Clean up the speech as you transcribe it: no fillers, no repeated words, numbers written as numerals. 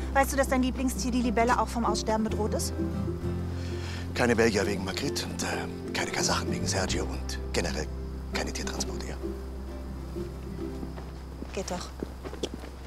Weißt du, dass dein Lieblingstier, die Libelle, auch vom Aussterben bedroht ist? Keine Belgier wegen Magritte und keine Kasachen wegen Sergio und generell keine Tiertransporte, ja. Geht doch.